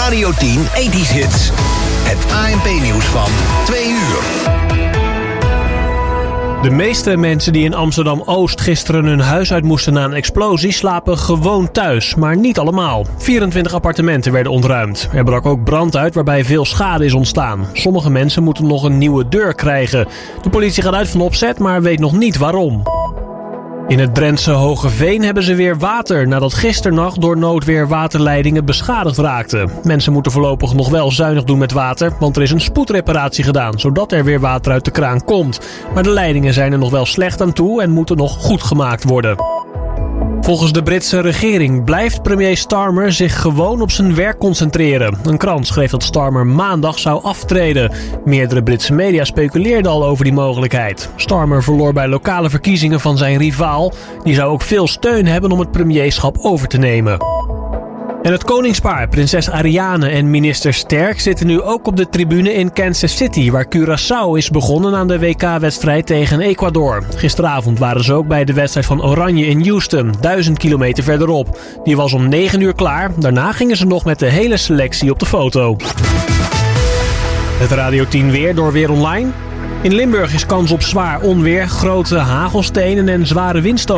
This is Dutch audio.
Radio 10 80's Hits. Het ANP-nieuws van 2 uur. De meeste mensen die in Amsterdam-Oost gisteren hun huis uit moesten na een explosie slapen gewoon thuis, maar niet allemaal. 24 appartementen werden ontruimd. Er brak ook brand uit waarbij veel schade is ontstaan. Sommige mensen moeten nog een nieuwe deur krijgen. De politie gaat uit van opzet, maar weet nog niet waarom. In het Drentse Hogeveen hebben ze weer water nadat gisternacht door noodweer waterleidingen beschadigd raakten. Mensen moeten voorlopig nog wel zuinig doen met water, want er is een spoedreparatie gedaan, zodat er weer water uit de kraan komt. Maar de leidingen zijn er nog wel slecht aan toe en moeten nog goed gemaakt worden. Volgens de Britse regering blijft premier Starmer zich gewoon op zijn werk concentreren. Een krant schreef dat Starmer maandag zou aftreden. Meerdere Britse media speculeerden al over die mogelijkheid. Starmer verloor bij lokale verkiezingen van zijn rivaal. Die zou ook veel steun hebben om het premierschap over te nemen. En het koningspaar, prinses Ariane en minister Sterk, zitten nu ook op de tribune in Kansas City, waar Curaçao is begonnen aan de WK-wedstrijd tegen Ecuador. Gisteravond waren ze ook bij de wedstrijd van Oranje in Houston, 1000 kilometer verderop. Die was om 9 uur klaar. Daarna gingen ze nog met de hele selectie op de foto. Het Radio 10 weer door Weer Online. In Limburg is kans op zwaar onweer, grote hagelstenen en zware windstoten.